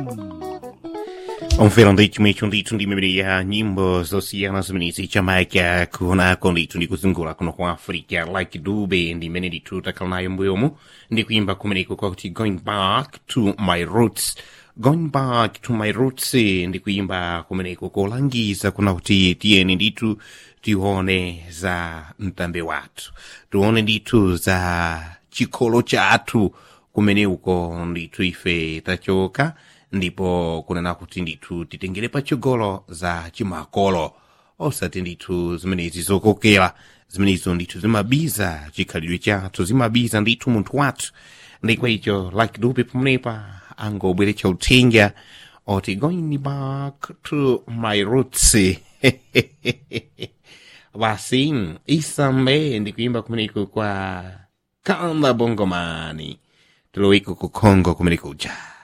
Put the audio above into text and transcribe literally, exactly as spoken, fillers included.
Omvera nditi mwecho ndito ndimemeneya nyimbo zosiyana zimene zichamayika kunako ndithu ndikuzungula kuno kwa Africa like dube ndimene ndithu takhala nayo mbuyomu ndikuimba kumeneko kwakuti going back to my roots going back to my roots ndikuimba kumeneko kolangiza kuna kuti tiyeni ndithu tione za mtambe wathu tione ndithu za chikolo chathu kumene uko ndithu ife tachoka ndipo kunena kuti ndithu titengere patsogolo za chimakolo osati ndithu zimenezi zokokera zimenezo ndithu zimabiza chikhalidwe chathu zimabiza ndithu munthu wathu ndikwa icho like dupe pamenepa angobweretsa uthenga oti going back to my roots basi isambe ndikuimba kumeneko kwa Kanda Bongomani tulowiko ku Kongo kumeneko uja